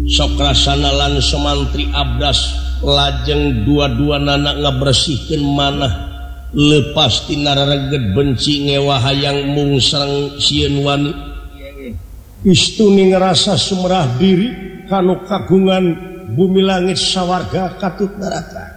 sokrasanalan semantri abdas lajeng dua-dua anak ngabersihkeun manah lepas tina reget benci ngewa hayang mung sareng sieun wani istuni ngerasa sumerah diri kanu kagungan bumi langit sawarga katut neraka